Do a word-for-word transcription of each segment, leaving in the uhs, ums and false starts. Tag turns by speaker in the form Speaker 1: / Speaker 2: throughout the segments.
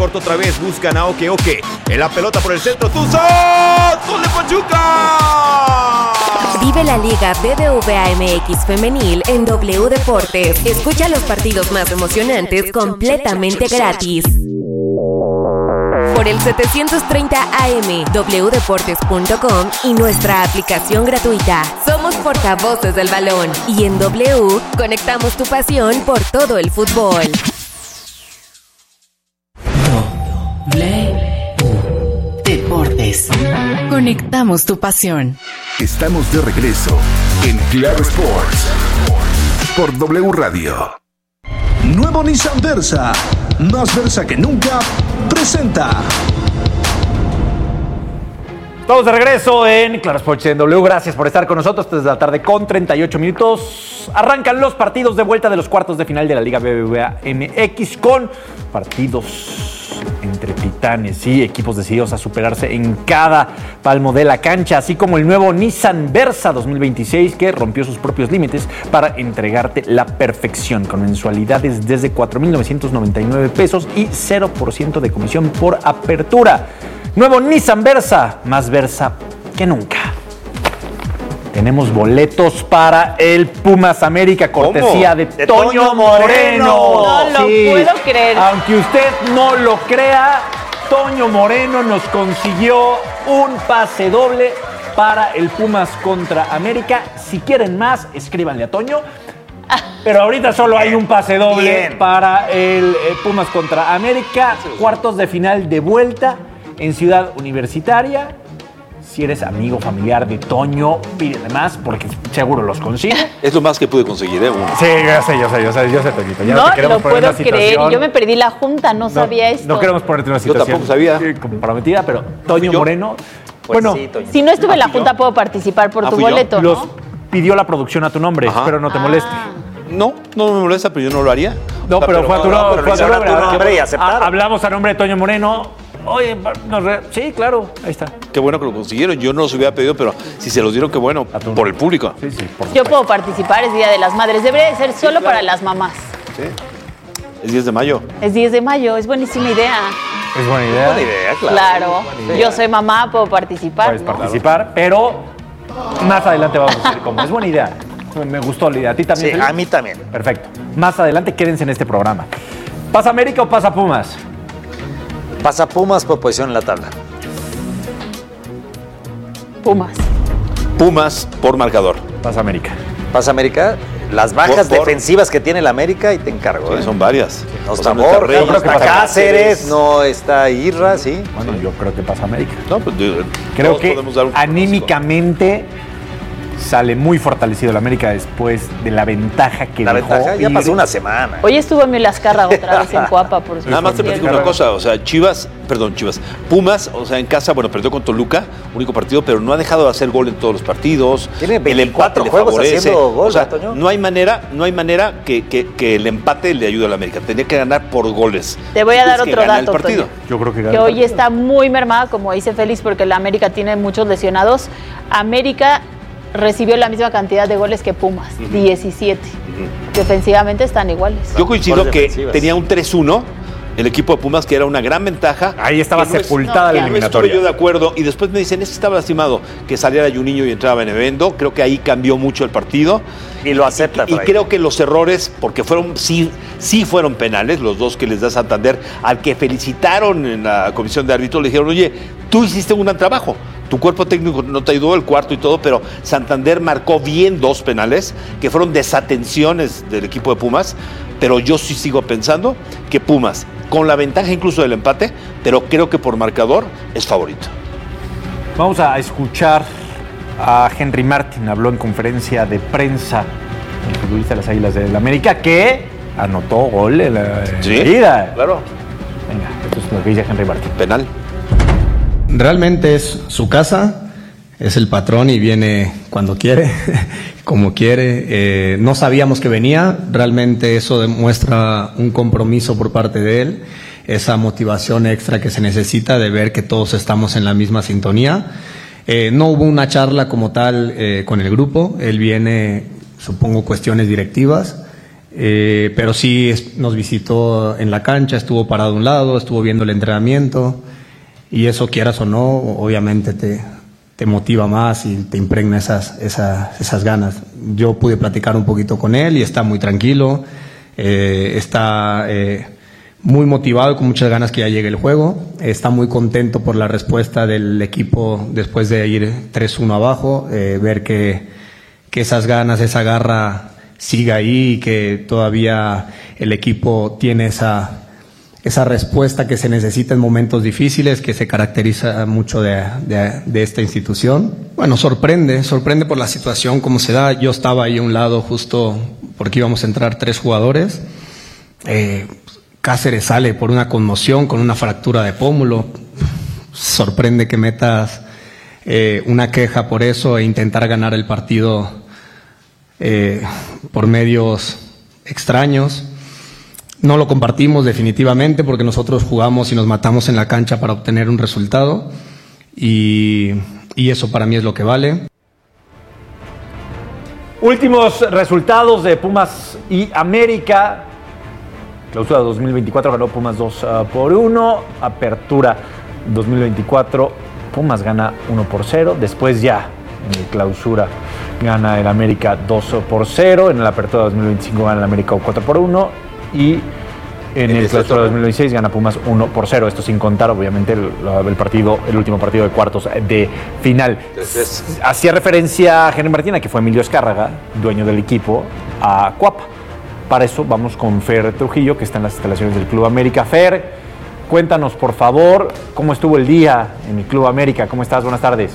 Speaker 1: corto otra vez, buscan a Oke Oke. En la pelota por el centro, Tuzo. ¡Gol de Pachuca!
Speaker 2: Vive la Liga B B V A M X Femenil en W Deportes. Escucha los partidos más emocionantes completamente gratis. Por el setecientos treinta A M, doble u deportes punto com y nuestra aplicación gratuita. Somos portavoces del balón y en W conectamos tu pasión por todo el fútbol.
Speaker 3: W Deportes. Conectamos tu pasión.
Speaker 4: Estamos de regreso en Claro Sports por W Radio.
Speaker 5: Nuevo Nissan Versa, más Versa que nunca, presenta.
Speaker 6: Estamos de regreso en Claro Sports en W. Gracias por estar con nosotros desde la tarde con treinta y ocho minutos. Arrancan los partidos de vuelta de los cuartos de final de la Liga B B V A M X con partidos entre titanes y equipos decididos a superarse en cada palmo de la cancha, así como el nuevo Nissan Versa dos mil veintiséis que rompió sus propios límites para entregarte la perfección con mensualidades desde cuatro mil novecientos noventa y nueve pesos y cero por ciento de comisión por apertura. Nuevo Nissan Versa, más Versa que nunca. Tenemos boletos para el Pumas América, cortesía ¿Cómo? de, de Toño, Toño Moreno.
Speaker 7: No lo sí. puedo creer.
Speaker 6: Aunque usted no lo crea, Toño Moreno nos consiguió un pase doble para el Pumas contra América. Si quieren más, escríbanle a Toño. Pero ahorita solo hay un pase doble Bien. para el Pumas contra América. Cuartos de final de vuelta en Ciudad Universitaria. Si eres amigo familiar de Toño, pídele más porque seguro los consigue.
Speaker 8: Es lo más que pude conseguir, ¿eh? Uno.
Speaker 6: Sí, yo sé, yo sé, yo sé, yo sé, Toñito. Ya
Speaker 7: no,
Speaker 6: no te
Speaker 7: lo
Speaker 6: poner
Speaker 7: puedo creer. Yo me perdí la junta, no, no sabía esto.
Speaker 6: No queremos ponerte en una situación.
Speaker 8: Yo tampoco sabía.
Speaker 6: Comprometida, pero Toño Moreno.
Speaker 9: Pues
Speaker 6: bueno,
Speaker 9: sí,
Speaker 7: si no estuve en la junta, puedo participar por tu boleto, ¿no?
Speaker 6: Los pidió la producción a tu nombre. Ajá. Espero no te moleste.
Speaker 7: Ah.
Speaker 8: No, no me molesta, pero yo no lo haría.
Speaker 6: No, o sea, pero, pero fue a tu, no, no, fue a tu nombre.
Speaker 9: nombre y aceptaron.
Speaker 6: Hablamos a nombre de Toño Moreno. Oye, nos re... sí, claro, ahí está.
Speaker 8: Qué bueno que lo consiguieron. Yo no los hubiera pedido, pero si se los dieron, qué bueno, por el público.
Speaker 6: Sí, sí, por
Speaker 7: Yo puedo participar, es Día de las Madres. Debería de ser solo sí, claro. para las mamás.
Speaker 8: Sí. Es diez de mayo.
Speaker 7: Es diez de mayo, es buenísima idea.
Speaker 6: Es buena idea.
Speaker 9: Es buena idea, claro.
Speaker 7: Claro,
Speaker 9: buena idea.
Speaker 7: Yo soy mamá, puedo participar.
Speaker 6: Puedes
Speaker 7: ¿no?
Speaker 6: participar, pero más adelante vamos a decir cómo. Es buena idea. Me gustó la idea. ¿A ti también?
Speaker 9: Sí,
Speaker 6: Felipe?
Speaker 9: a mí también.
Speaker 6: Perfecto. Más adelante quédense en este programa. ¿Pasa América o pasa Pumas?
Speaker 9: Pasa Pumas por posición en la tabla.
Speaker 7: Pumas.
Speaker 8: Pumas por marcador.
Speaker 6: Pasa América.
Speaker 9: Pasa América. Las bajas
Speaker 8: por, por.
Speaker 9: defensivas que tiene la América y te encargo.
Speaker 8: Sí,
Speaker 9: ¿eh?
Speaker 8: son varias.
Speaker 9: No está Borja, no está Cáceres, no está Irra, ¿sí?
Speaker 6: Bueno, yo creo que pasa América.
Speaker 8: No, pues,
Speaker 6: creo que anímicamente sale muy fortalecido la América después de la ventaja que
Speaker 9: la
Speaker 6: dejó.
Speaker 9: La ventaja ya ir. pasó una semana.
Speaker 7: Hoy estuvo Emilio Azcárraga otra vez en Coapa. Por
Speaker 8: Nada más te platico una cosa, o sea, Chivas, perdón, Chivas, Pumas, o sea, en casa, bueno, perdió con Toluca, único partido, pero no ha dejado de hacer gol en todos los partidos.
Speaker 9: Tiene veinticuatro juegos haciendo gol,
Speaker 8: o sea,
Speaker 9: Toño.
Speaker 8: no hay manera, no hay manera que, que, que el empate le ayude a la América. Tenía que ganar por goles.
Speaker 7: Te voy a dar otro dato,
Speaker 8: partido.
Speaker 6: Yo creo que,
Speaker 7: que hoy está muy mermada, como dice Félix, porque la América tiene muchos lesionados. América recibió la misma cantidad de goles que Pumas, uh-huh. diecisiete. Uh-huh. Defensivamente están iguales.
Speaker 8: Yo coincido que tenía un tres uno el equipo de Pumas, que era una gran ventaja.
Speaker 6: Ahí estaba
Speaker 8: no
Speaker 6: sepultada
Speaker 8: es,
Speaker 6: la
Speaker 8: no,
Speaker 6: eliminatoria.
Speaker 8: No estuve yo de acuerdo. Y después me dicen, es que estaba lastimado, que saliera Juninho y entraba Benevendo. Creo que ahí cambió mucho el partido.
Speaker 9: Y lo acepta.
Speaker 8: Y, y creo que los errores, porque fueron sí, sí fueron penales, los dos que les da Santander, al que felicitaron en la comisión de árbitros, le dijeron, oye, tú hiciste un gran trabajo. Tu cuerpo técnico no te ayudó, el cuarto y todo, pero Santander marcó bien dos penales, que fueron desatenciones del equipo de Pumas, pero yo sí sigo pensando que Pumas, con la ventaja incluso del empate, pero creo que por marcador es favorito.
Speaker 6: Vamos a escuchar a Henry Martin, habló en conferencia de prensa, el futbolista de las Águilas del América, que anotó gol en la
Speaker 8: ¿Sí?
Speaker 6: ida.
Speaker 8: Claro.
Speaker 6: Venga, esto es lo que dice Henry Martin.
Speaker 8: Penal.
Speaker 10: Realmente es su casa, es el patrón y viene cuando quiere, como quiere. Eh, no sabíamos que venía, realmente eso demuestra un compromiso por parte de él, esa motivación extra que se necesita de ver que todos estamos en la misma sintonía. Eh, no hubo una charla como tal eh, con el grupo, él viene, supongo, cuestiones directivas. Eh, pero sí es, nos visitó en la cancha, estuvo parado a un lado, estuvo viendo el entrenamiento y eso, quieras o no, obviamente te, te motiva más y te impregna esas, esas, esas ganas. Yo pude platicar un poquito con él y está muy tranquilo, eh, está eh, muy motivado, con muchas ganas que ya llegue el juego, está muy contento por la respuesta del equipo después de ir tres uno abajo, eh, ver que, que esas ganas, esa garra siga ahí y que todavía el equipo tiene esa, esa respuesta que se necesita en momentos difíciles, que se caracteriza mucho de, de, de esta institución. Bueno, sorprende, sorprende por la situación como se da. Yo estaba ahí a un lado justo porque íbamos a entrar tres jugadores. Eh, Cáceres sale por una conmoción con una fractura de pómulo. Sorprende que metas eh, una queja por eso e intentar ganar el partido Eh, por medios extraños. No lo compartimos definitivamente porque nosotros jugamos y nos matamos en la cancha para obtener un resultado y, y eso para mí es lo que vale.
Speaker 6: Últimos resultados de Pumas y América. Clausura dos mil veinticuatro ganó Pumas dos uh, por uno. Apertura dos mil veinticuatro Pumas gana uno por cero. Después ya en el clausura gana el América dos por cero, en la apertura dos mil veinticinco gana el América cuatro por uno y en el, el clausura dos mil veintiséis gana Pumas uno por cero, esto sin contar obviamente el, el partido, el último partido de cuartos de final. Entonces, hacía referencia a Henry Martín, que fue Emilio Azcárraga, dueño del equipo, a Cuapa. Para eso vamos con Fer Trujillo, que está en las instalaciones del Club América. Fer, cuéntanos por favor cómo estuvo el día en el Club América. ¿Cómo estás? Buenas tardes.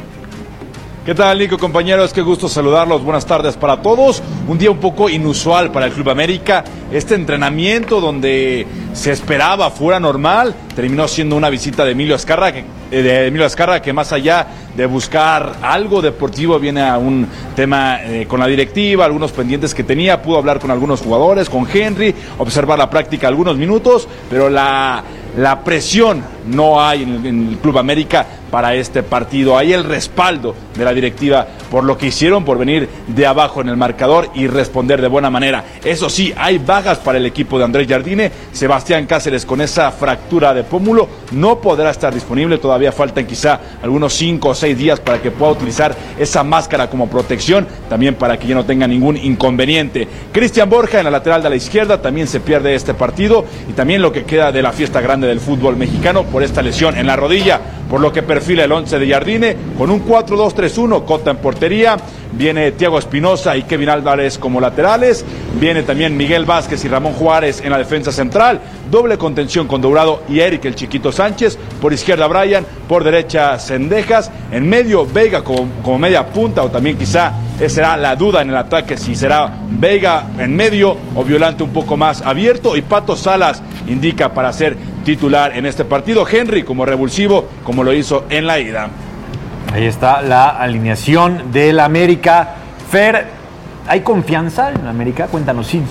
Speaker 11: ¿Qué tal, Nico, compañeros? Qué gusto saludarlos. Buenas tardes para todos. Un día un poco inusual para el Club América. Este entrenamiento donde se esperaba fuera normal, terminó siendo una visita de Emilio Azcárraga, que, de Emilio Azcárraga, que más allá de buscar algo deportivo, viene a un tema eh, con la directiva, algunos pendientes que tenía, pudo hablar con algunos jugadores, con Henry, observar la práctica algunos minutos, pero la, la presión no hay en el, en el Club América para este partido. Hay el respaldo de la directiva por lo que hicieron, por venir de abajo en el marcador y responder de buena manera. Eso sí, hay bajas para el equipo de Andrés Jardine. Sebastián Cáceres, con esa fractura de pómulo, no podrá estar disponible. Todavía faltan quizá algunos cinco o seis días para que pueda utilizar esa máscara como protección, también para que ya no tenga ningún inconveniente. Cristian Borja en la lateral de la izquierda también se pierde este partido, y también lo que queda de la fiesta grande del fútbol mexicano por esta lesión en la rodilla, por lo que perfila el once de Jardine con un cuatro dos tres uno, Cota en portería, viene Thiago Espinosa y Kevin Álvarez como laterales, viene también Miguel Vázquez y Ramón Juárez en la defensa central, doble contención con Dourado y Eric el Chiquito Sánchez, por izquierda Brian, por derecha Cendejas, en medio Veiga como, como media punta, o también quizá esa será la duda en el ataque, si será Veiga en medio o Violante un poco más abierto, y Pato Salas indica para ser titular en este partido, Henry como revulsivo, como lo hizo en la ida.
Speaker 6: Ahí está la alineación del América. Fer, ¿hay confianza en América? Cuéntanos, sí.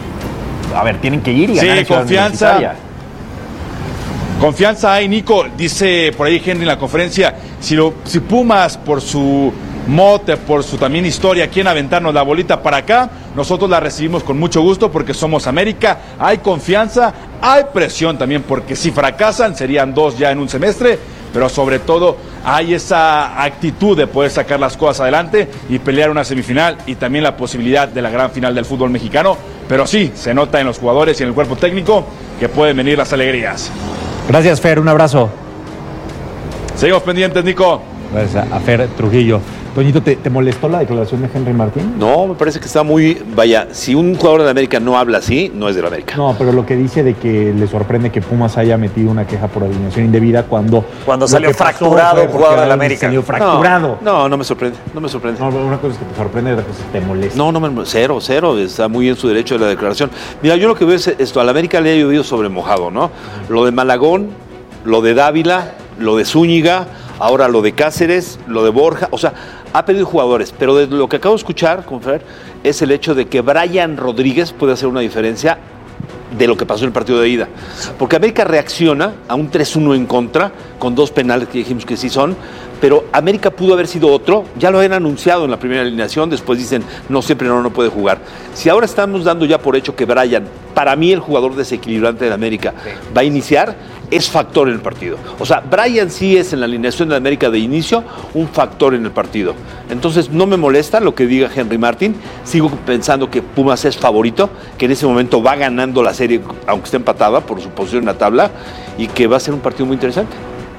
Speaker 6: A ver, tienen que ir y ganar.
Speaker 11: Sí, confianza. Confianza hay, Nico. Dice por ahí Henry en la conferencia, si, lo, si Pumas por su mote, por su también historia, quieren aventarnos la bolita para acá, nosotros la recibimos con mucho gusto porque somos América. Hay confianza, hay presión también, porque si fracasan serían dos ya en un semestre, pero sobre todo hay esa actitud de poder sacar las cosas adelante y pelear una semifinal, y también la posibilidad de la gran final del fútbol mexicano. Pero sí, se nota en los jugadores y en el cuerpo técnico que pueden venir las alegrías.
Speaker 6: Gracias, Fer, un abrazo.
Speaker 11: Seguimos pendientes, Nico.
Speaker 6: Gracias a Fer Trujillo. Toñito, ¿te, ¿te molestó la declaración de Henry Martín?
Speaker 8: No, me parece que está muy... Vaya, si un jugador de América no habla así, no es de la América.
Speaker 6: No, pero lo que dice de que le sorprende que Pumas haya metido una queja por alineación indebida cuando...
Speaker 9: Cuando salió fracturado un jugador de la América.
Speaker 6: Salió fracturado.
Speaker 8: No, no, no me sorprende, no me sorprende.
Speaker 6: No, una cosa es que te sorprende y otra cosa es que te molesta.
Speaker 8: No, no me... Cero, cero, está muy en su derecho de la declaración. Mira, yo lo que veo es esto, a la América le ha llovido sobre mojado, ¿no? Uh-huh. Lo de Malagón, lo de Dávila, lo de Zúñiga, ahora lo de Cáceres, lo de Borja, o sea, ha perdido jugadores, pero de lo que acabo de escuchar, con Fer, es el hecho de que Brian Rodríguez puede hacer una diferencia de lo que pasó en el partido de ida. Porque América reacciona a un tres uno en contra, con dos penales que dijimos que sí son, pero América pudo haber sido otro, ya lo habían anunciado en la primera alineación, después dicen, no, siempre no, no puede jugar. Si ahora estamos dando ya por hecho que Brian, para mí el jugador desequilibrante de América, sí. va a iniciar, es factor en el partido. O sea, Brian sí es en la alineación de América de inicio un factor en el partido. Entonces no me molesta lo que diga Henry Martin, sigo pensando que Pumas es favorito, que en ese momento va ganando la serie, aunque esté empatada por su posición en la tabla, y que va a ser un partido muy interesante.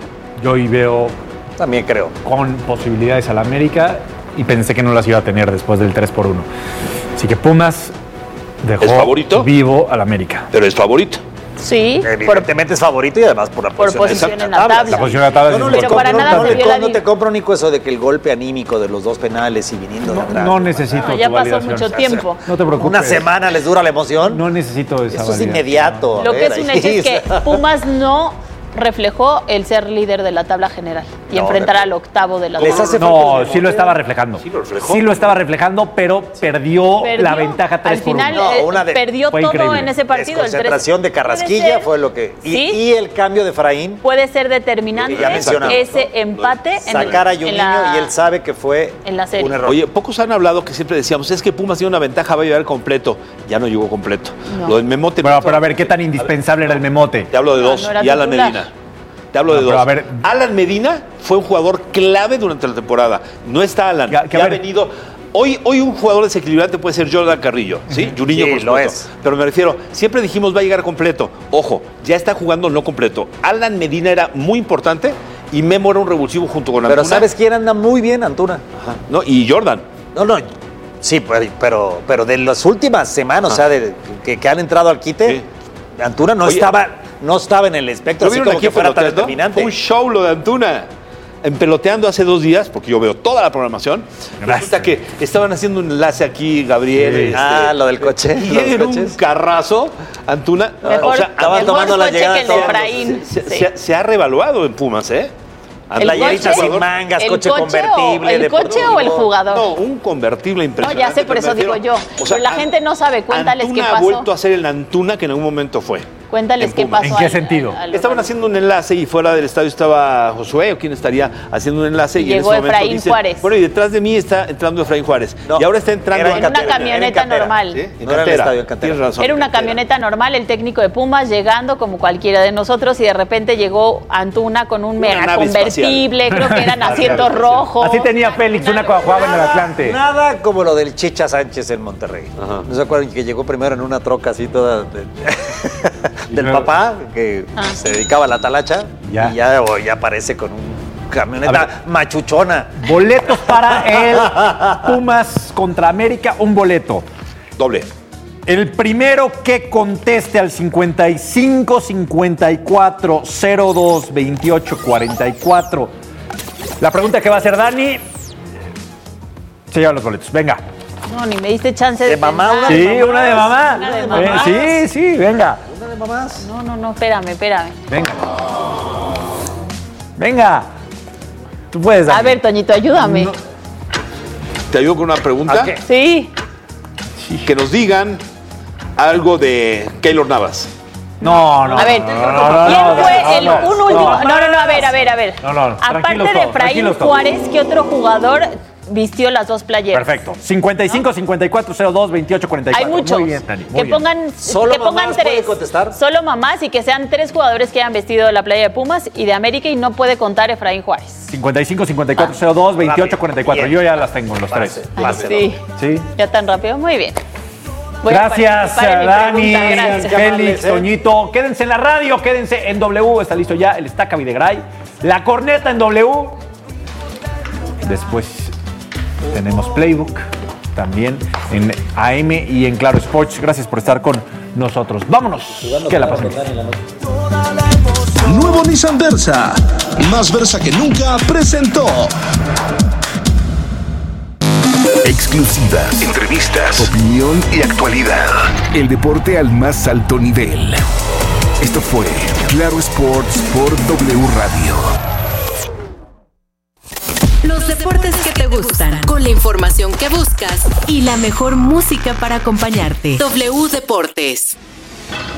Speaker 6: Yo hoy veo...
Speaker 9: También creo.
Speaker 6: Con posibilidades al América y pensé que no las iba a tener después del tres por uno. Así que Pumas dejó
Speaker 8: ¿Es favorito?
Speaker 6: vivo al América.
Speaker 8: Pero es favorito.
Speaker 7: Sí.
Speaker 9: Evidentemente es favorito y además por la
Speaker 7: por
Speaker 9: posición,
Speaker 7: posición en la tabla.
Speaker 6: La posición en la tabla.
Speaker 9: Yo no,
Speaker 6: es
Speaker 9: le
Speaker 7: pero
Speaker 9: compro,
Speaker 7: para nada
Speaker 9: no,
Speaker 7: se
Speaker 9: le
Speaker 7: vio
Speaker 9: com-
Speaker 7: la
Speaker 9: no
Speaker 7: di-
Speaker 9: te compro, Nico, eso de que el golpe anímico de los dos penales y viniendo de atrás.
Speaker 6: No necesito
Speaker 7: No, ya
Speaker 6: tu
Speaker 7: pasó
Speaker 6: validación.
Speaker 7: mucho tiempo.
Speaker 6: No te preocupes.
Speaker 9: Una semana les dura la emoción.
Speaker 6: No necesito esa
Speaker 9: Eso es
Speaker 6: validación.
Speaker 9: inmediato.
Speaker 7: Lo
Speaker 9: A
Speaker 7: que
Speaker 9: ver,
Speaker 7: es un
Speaker 9: ahí,
Speaker 7: hecho es que
Speaker 9: o sea.
Speaker 7: Pumas no reflejó el ser líder de la tabla general y
Speaker 9: No,
Speaker 7: enfrentar
Speaker 9: de-
Speaker 7: al octavo de la
Speaker 9: Les
Speaker 7: tabla.
Speaker 9: hace
Speaker 6: No,
Speaker 9: falta-
Speaker 6: sí lo estaba reflejando.
Speaker 8: Sí lo reflejó.
Speaker 6: Sí lo estaba reflejando, pero perdió,
Speaker 7: Perdió.
Speaker 6: la ventaja tres
Speaker 7: Al
Speaker 6: por uno.
Speaker 7: final
Speaker 9: No,
Speaker 7: eh,
Speaker 9: una de-
Speaker 7: perdió
Speaker 6: fue
Speaker 7: todo
Speaker 6: increíble.
Speaker 7: en ese partido. el tres.
Speaker 9: Desconcentración de
Speaker 7: Puede
Speaker 9: Carrasquilla
Speaker 7: ser,
Speaker 9: fue lo que... Y,
Speaker 7: ¿sí?
Speaker 9: y el cambio de Efraín,
Speaker 7: Puede ser determinante
Speaker 9: Ya mencionamos,
Speaker 7: ese
Speaker 9: ¿no?
Speaker 7: empate en, el-
Speaker 9: sacar a
Speaker 7: en
Speaker 9: Juninho
Speaker 7: la-
Speaker 9: y él sabe que fue
Speaker 7: en la serie.
Speaker 9: un error.
Speaker 8: Oye, pocos han hablado que siempre decíamos, es que Pumas tiene una ventaja, va a llegar completo. Ya no llegó completo.
Speaker 7: No.
Speaker 8: Lo del Memote...
Speaker 6: Pero, pero a ver, ¿qué tan indispensable era el Memote?
Speaker 8: Te hablo de
Speaker 7: No,
Speaker 8: dos,
Speaker 7: no era
Speaker 8: y Alan
Speaker 7: titular.
Speaker 8: Medina. Te hablo
Speaker 6: No,
Speaker 8: de
Speaker 6: pero
Speaker 8: dos.
Speaker 6: a ver-
Speaker 8: Alan Medina fue un jugador clave durante la temporada. No está Alan,
Speaker 6: Ya,
Speaker 8: que,
Speaker 6: que a
Speaker 8: ha
Speaker 6: ver-
Speaker 8: venido... Hoy, hoy un jugador desequilibrante puede ser Jordan Carrillo, ¿sí? Juninho,
Speaker 9: Sí,
Speaker 8: por
Speaker 9: lo
Speaker 8: supuesto.
Speaker 9: es.
Speaker 8: Pero me refiero, siempre dijimos va a llegar completo. Ojo, ya está jugando no completo. Alan Medina era muy importante y Memo era un revulsivo junto con
Speaker 9: Pero
Speaker 8: Antuna.
Speaker 9: ¿sabes quién anda muy bien, Antuna?
Speaker 8: Ajá. No, y Jordan.
Speaker 9: No, no. Sí, pero, pero, pero de las últimas semanas, o sea, de, que, que han entrado al quite,
Speaker 8: Sí.
Speaker 9: Antuna no
Speaker 8: Oye,
Speaker 9: estaba no estaba en el espectro,
Speaker 8: ¿Lo
Speaker 9: así
Speaker 8: vieron
Speaker 9: como
Speaker 8: aquí
Speaker 9: que fuera tan
Speaker 8: peloteando?
Speaker 9: determinante.
Speaker 8: Fue un show lo de Antuna. En Peloteando hace dos días, porque yo veo toda la programación, resulta que estaban haciendo un enlace aquí, Gabriel.
Speaker 6: Sí.
Speaker 8: este,
Speaker 9: Ah, lo del coche.
Speaker 8: Y
Speaker 9: lo de
Speaker 8: llega
Speaker 9: los
Speaker 8: en un
Speaker 9: coches.
Speaker 8: carrazo, Antuna.
Speaker 7: Mejor,
Speaker 8: o sea,
Speaker 9: estaban
Speaker 7: mejor
Speaker 9: tomando la
Speaker 7: coche
Speaker 9: llegada
Speaker 7: que el de
Speaker 9: todos.
Speaker 7: Efraín.
Speaker 8: se,
Speaker 7: Sí.
Speaker 8: se- se ha revaluado en Pumas, ¿eh?
Speaker 7: ¿El
Speaker 9: Playeritas
Speaker 7: coche?
Speaker 9: sin mangas,
Speaker 7: ¿El
Speaker 9: coche,
Speaker 7: coche
Speaker 9: convertible,
Speaker 7: o, ¿El
Speaker 9: deportivo.
Speaker 7: coche o el jugador?
Speaker 8: No, un convertible
Speaker 7: No,
Speaker 8: impresionante.
Speaker 7: ya sé, por
Speaker 8: pero
Speaker 7: eso
Speaker 8: me
Speaker 7: digo
Speaker 8: refiero-
Speaker 7: yo.
Speaker 8: o sea,
Speaker 7: Pero la gente no sabe, cuéntales
Speaker 8: Antuna
Speaker 7: qué
Speaker 8: ha
Speaker 7: pasó.
Speaker 8: vuelto a ser el Antuna que en algún momento fue.
Speaker 7: Cuéntales
Speaker 8: en
Speaker 7: qué
Speaker 8: Pumas.
Speaker 7: pasó.
Speaker 6: ¿En qué
Speaker 7: al-
Speaker 6: sentido?
Speaker 7: al-
Speaker 8: Estaban haciendo un enlace y fuera del estadio estaba Josué o quien estaría haciendo un enlace. Y,
Speaker 7: Y
Speaker 8: en
Speaker 7: llegó
Speaker 8: ese momento
Speaker 7: Efraín
Speaker 8: dicen,
Speaker 7: Juárez.
Speaker 8: Bueno, y detrás de mí está entrando Efraín Juárez.
Speaker 9: No,
Speaker 8: y ahora está entrando
Speaker 9: era en
Speaker 7: En una
Speaker 9: cantera,
Speaker 7: camioneta
Speaker 9: era en cantera.
Speaker 7: normal.
Speaker 8: ¿Sí? En
Speaker 9: No era en el
Speaker 8: cantera.
Speaker 9: estadio, en cantera.
Speaker 8: Tienes razón.
Speaker 7: Era una
Speaker 8: en cantera.
Speaker 7: camioneta normal, el técnico de Pumas llegando como cualquiera de nosotros y de repente llegó Antuna con un
Speaker 8: Una
Speaker 7: mega
Speaker 8: nave
Speaker 7: convertible, creo que eran asientos rojos.
Speaker 6: Así tenía Félix una cuando jugaba en el Atlante.
Speaker 9: Nada como lo del Chicha Sánchez en Monterrey.
Speaker 8: Ajá.
Speaker 9: ¿No se acuerdan que llegó primero en una troca así toda de- del
Speaker 6: luego-
Speaker 9: papá que
Speaker 7: Ah.
Speaker 9: se dedicaba a la talacha?
Speaker 6: Ya.
Speaker 9: Y ya, o ya aparece con un
Speaker 6: A
Speaker 9: camioneta
Speaker 6: ver.
Speaker 9: machuchona.
Speaker 6: Boletos para el Pumas contra América, un boleto.
Speaker 8: Doble.
Speaker 6: El primero que conteste al cincuenta y cinco, cincuenta y cuatro, cero dos, veintiocho, cuarenta y cuatro. La pregunta que va a hacer Dani se llevan los boletos. Venga.
Speaker 7: No, ni me diste chance de,
Speaker 9: ¿De mamá,
Speaker 7: pensar.
Speaker 9: una de
Speaker 6: Sí,
Speaker 9: mamás?
Speaker 6: una de mamá.
Speaker 7: Una de
Speaker 6: Eh,
Speaker 7: mamás.
Speaker 6: sí, sí, venga.
Speaker 9: Una de mamás.
Speaker 7: No, no, no, espérame, espérame.
Speaker 6: Venga. Venga. Tú puedes, Dani.
Speaker 7: A ver, Toñito, ayúdame.
Speaker 6: No.
Speaker 8: ¿Te ayudo con una pregunta?
Speaker 9: ¿A qué?
Speaker 7: Sí.
Speaker 8: Que nos digan algo de Keylor Navas.
Speaker 6: No, no.
Speaker 7: A ver,
Speaker 6: no,
Speaker 7: ¿quién
Speaker 6: no, no, no,
Speaker 7: fue
Speaker 6: no,
Speaker 7: el
Speaker 6: no,
Speaker 7: un
Speaker 6: no,
Speaker 7: último?
Speaker 6: no.
Speaker 7: No, no, no, a ver, a ver, a ver.
Speaker 6: No, no,
Speaker 7: Aparte
Speaker 6: tranquilos
Speaker 7: de
Speaker 6: todos,
Speaker 7: Efraín
Speaker 6: tranquilos todos.
Speaker 7: Juárez, ¿qué otro jugador vistió las dos playeras?
Speaker 6: Perfecto. cincuenta y cinco, cincuenta y cuatro, cero dos, veintiocho, cuarenta y
Speaker 7: Hay
Speaker 6: cuatro.
Speaker 7: muchos.
Speaker 6: Muy bien, Dani. muy
Speaker 7: que
Speaker 6: bien.
Speaker 7: pongan,
Speaker 9: ¿Solo
Speaker 7: que pongan
Speaker 9: mamás pueden
Speaker 7: tres.
Speaker 9: contestar?
Speaker 7: Solo mamás y que sean tres jugadores que hayan vestido la playa de Pumas y de América y no puede contar Efraín Juárez.
Speaker 6: cincuenta y cinco, cincuenta y cuatro, cero dos, veintiocho,
Speaker 9: rápido.
Speaker 6: cuarenta y cuatro.
Speaker 9: Bien.
Speaker 6: Yo ya las tengo en los tres.
Speaker 7: Ay,
Speaker 9: Pase,
Speaker 7: sí.
Speaker 6: Sí.
Speaker 7: Ya tan rápido. Muy bien. Voy a
Speaker 6: Gracias,
Speaker 7: participar en mi
Speaker 6: Dani,
Speaker 7: pregunta, gracias.
Speaker 6: Félix,
Speaker 9: ¿eh?
Speaker 6: Toñito. Quédense en la radio, quédense en W. Está listo ya el Estaca Videgaray. La corneta en W. Después tenemos Playbook también en A M y en Claro Sports. Gracias por estar con nosotros. Vámonos. Que la pasen.
Speaker 5: Nuevo Nissan Versa, más Versa que nunca, presentó.
Speaker 4: Exclusivas, entrevistas, opinión y actualidad. El deporte al más alto nivel. Esto fue Claro Sports por W Radio.
Speaker 2: Los deportes que te gustan, con la información que buscas y la mejor música para acompañarte. W Deportes.